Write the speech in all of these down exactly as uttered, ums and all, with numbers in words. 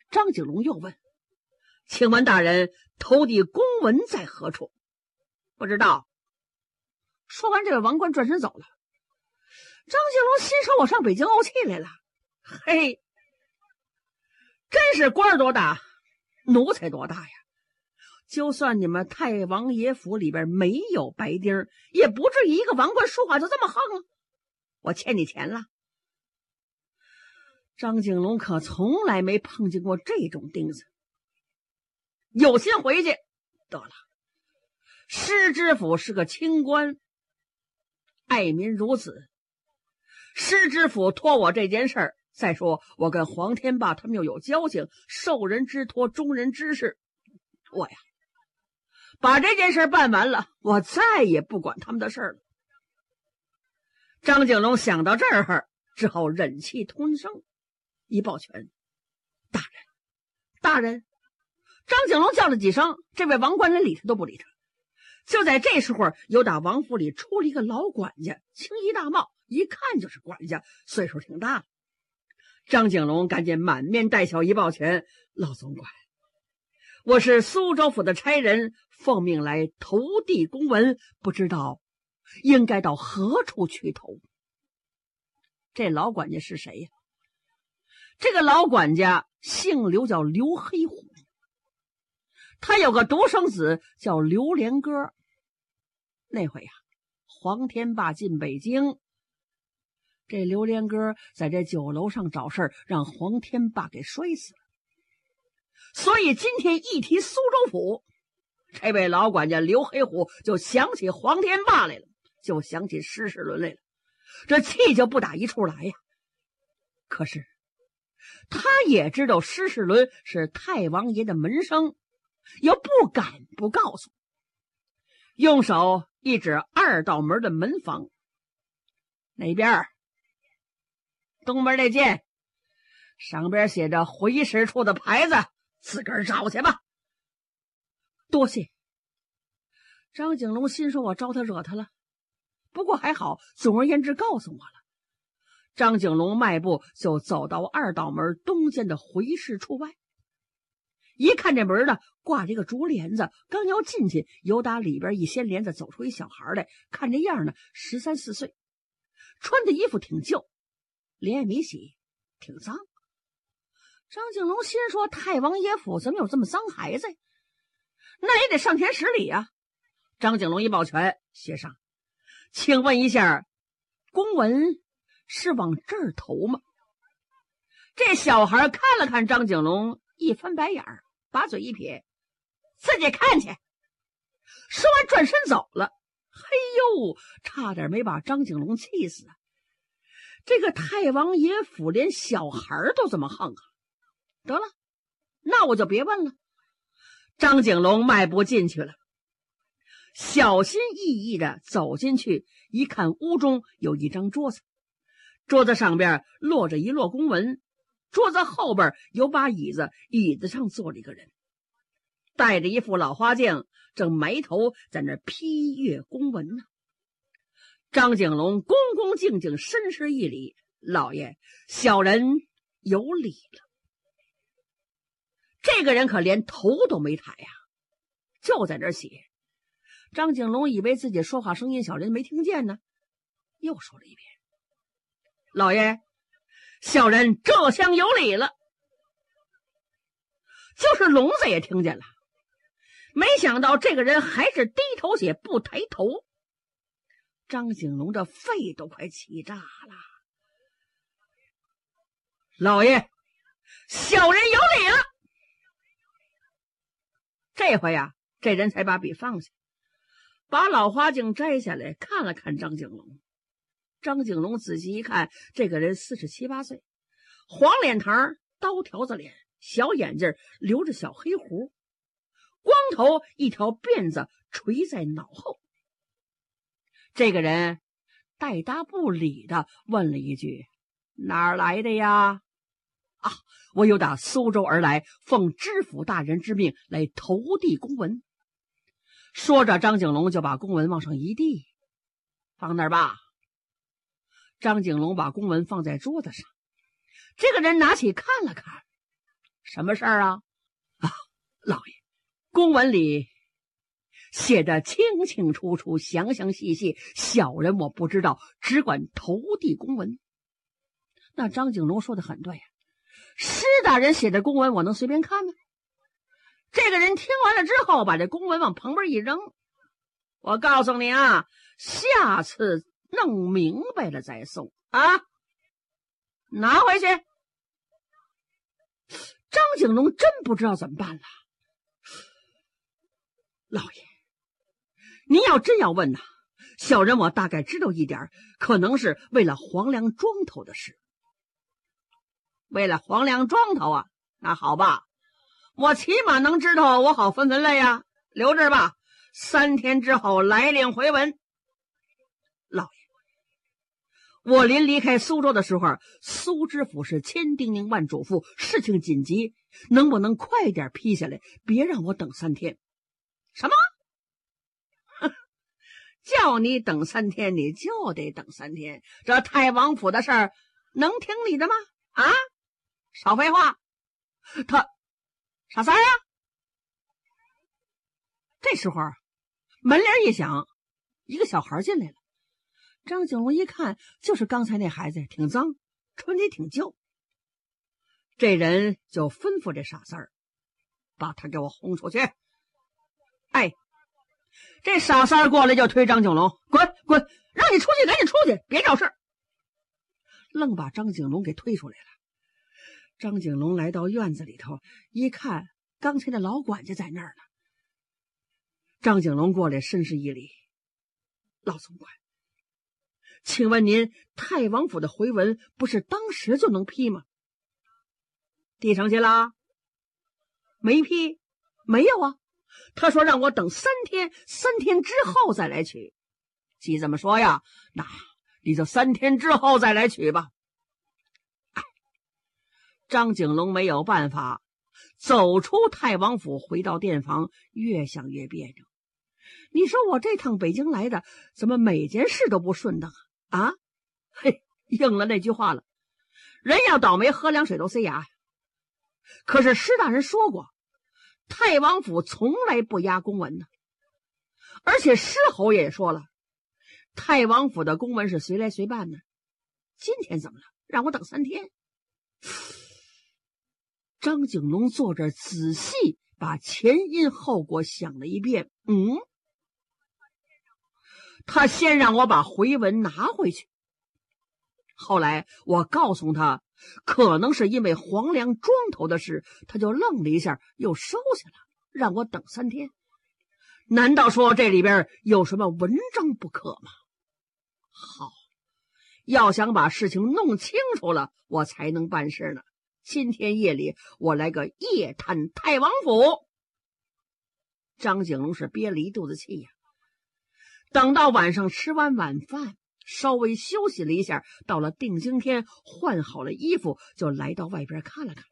张景龙又问：请问大人，投递公文在何处？不知道。说完，这位王官转身走了。张景龙心说：我上北京怄气来了。嘿，真是官多大，奴才多大呀！就算你们太王爷府里边没有白丁，也不至于一个王官说话就这么横了。我欠你钱了。张景龙可从来没碰见过这种钉子，有心回去得了。施知府是个清官，爱民如子。施知府托我这件事儿，再说我跟黄天霸他们又有交情，受人之托，忠人之事。我呀，把这件事办完了，我再也不管他们的事儿了。张景龙想到这儿，只好忍气吞声，一抱拳：大人，大人！张景龙叫了几声，这位王官连理他都不理他。就在这时候，有打王府里出了一个老管家，青衣大帽，一看就是管家，岁数挺大了。张景龙赶紧满面带笑，一抱拳：老总管，我是苏州府的差人，奉命来投递公文，不知道应该到何处去投。这老管家是谁呀？这个老管家姓刘，叫刘黑虎。他有个独生子叫刘连歌。那回呀、啊，黄天霸进北京，这刘连歌在这酒楼上找事儿，让黄天霸给摔死了。所以今天一提苏州府，这位老管家刘黑虎就想起黄天霸来了，就想起施世伦来了，这气就不打一处来呀。可是他也知道施世伦是太王爷的门生，又不敢不告诉，用手一指二道门的门房：那边东门那间，上边写着回师处的牌子，自个儿找去吧。多谢。张景龙心说：我招他惹他了，不过还好，总而言之告诉我了。张景龙迈步就走到二道门东间的回师处外，一看这门呢挂着一个竹帘子，刚要进去，由打里边一掀帘子走出一小孩来，看这样呢十三四岁，穿的衣服挺旧，脸也没洗，挺脏。张景龙心说：太王爷府怎么有这么脏孩子？那也得上天十里呀、啊。张景龙一抱拳：学上，请问一下，公文是往这儿投吗？这小孩看了看张景龙，一翻白眼儿，把嘴一撇：自己看去。说完转身走了。嘿呦，差点没把张景龙气死啊！这个太王爷府连小孩都这么横啊！得了，那我就别问了。张景龙迈步进去了，小心翼翼地走进去，一看屋中有一张桌子，桌子上边落着一摞公文，桌子后边有把椅子，椅子上坐着一个人，戴着一副老花镜，正埋头在那批阅公文呢。张景龙恭恭敬敬深施一礼：老爷，小人有礼了。这个人可连头都没抬呀、啊，就在这写。张景龙以为自己说话声音小人没听见呢，又说了一遍：老爷，小人这厢有礼了。就是聋子也听见了，没想到这个人还是低头写不抬头。张景龙这肺都快气炸了。老爷，小人有礼了。这回呀、啊，这人才把笔放下，把老花镜摘下来看了看张景龙。张景龙仔细一看，这个人四十七八岁，黄脸膛，刀条子脸，小眼睛，留着小黑胡，光头，一条辫子垂在脑后。这个人带答不理的问了一句：哪儿来的呀？啊，我有打苏州而来，奉知府大人之命来投递公文。说着，张景龙就把公文往上一递：放那儿吧。张景龙把公文放在桌子上，这个人拿起看了看， 什么事儿啊？啊，老爷，公文里写的清清楚楚，详详细细，小人我不知道，只管投递公文。那张景龙说的很对呀、啊，施大人写的公文我能随便看吗？这个人听完了之后，把这公文往旁边一扔。我告诉你啊，下次弄明白了再送啊，拿回去。张景龙真不知道怎么办了。老爷，您要真要问呐、啊，小人我大概知道一点，可能是为了黄梁庄头的事。为了黄梁庄头啊，那好吧，我起码能知道，我好分分类呀。留着吧，三天之后来领回文。老爷，我临离开苏州的时候，苏知府是千叮咛万嘱咐，事情紧急，能不能快点批下来，别让我等三天。什么？叫你等三天你就得等三天，这太王府的事儿能听你的吗？啊，少废话。他傻三啊！这时候门铃一响，一个小孩进来了。张景龙一看，就是刚才那孩子，挺脏，穿的挺旧。这人就吩咐这傻三儿，把他给我轰出去。哎，这傻三儿过来就推张景龙，滚滚，让你出去赶紧出去，别找事。愣把张景龙给推出来了。张景龙来到院子里头一看，刚才的老管家在那儿呢。张景龙过来深施一礼，老总管，请问您太王府的回文不是当时就能批吗？递上去了？没批？没有啊，他说让我等三天，三天之后再来取。既这么说呀，那你就三天之后再来取吧。哎，张景龙没有办法，走出太王府，回到店房，越想越别扭。你说我这趟北京来的，怎么每件事都不顺当啊？啊，嘿，应了那句话了，人要倒霉喝凉水都塞牙。可是施大人说过，太王府从来不压公文呢，而且施侯爷也说了，太王府的公文是随来随办的。今天怎么了？让我等三天？张景龙坐这仔细把前因后果想了一遍，嗯，他先让我把回文拿回去，后来我告诉他，可能是因为黄梁庄头的事，他就愣了一下，又收下了，让我等三天。难道说这里边有什么文章不可吗？好，要想把事情弄清楚了，我才能办事呢。今天夜里我来个夜探太王府。张景龙是憋了一肚子气呀。等到晚上吃完晚饭，稍微休息了一下，到了定经天，换好了衣服，就来到外边看了看，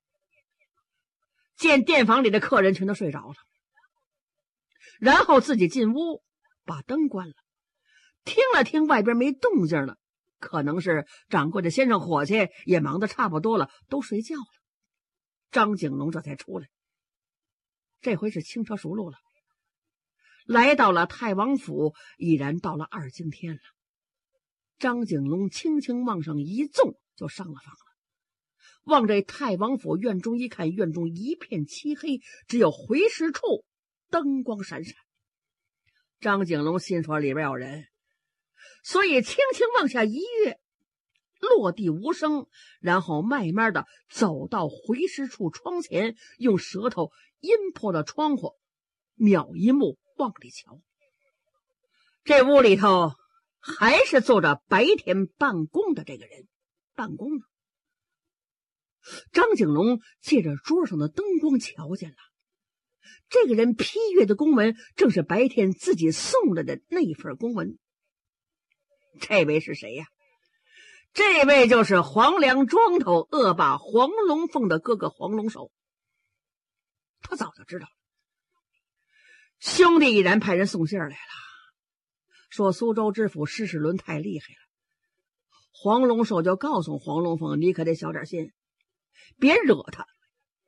见店房里的客人全都睡着了，然后自己进屋把灯关了，听了听外边没动静了，可能是掌柜的先生伙计也忙得差不多了，都睡觉了。张景龙这才出来，这回是轻车熟路了，来到了太王府，已然到了二更天了。张景龙轻轻往上一纵，就上了房了。往这太王府院中一看，院中一片漆黑，只有回时处灯光闪闪。张景龙心说里边有人，所以轻轻往下一跃，落地无声，然后慢慢的走到回时处窗前，用舌头阴破了窗户，瞄一目往里瞧。这屋里头还是坐着白天办公的这个人，办公呢。张景龙借着桌上的灯光瞧见了，这个人批阅的公文正是白天自己送来的那份公文。这位是谁呀？这位就是黄梁庄头恶霸黄龙凤的哥哥黄龙寿。他早就知道了，兄弟已然派人送信来了，说苏州知府施世伦太厉害了。黄龙寿就告诉黄龙凤，你可得小点心，别惹他，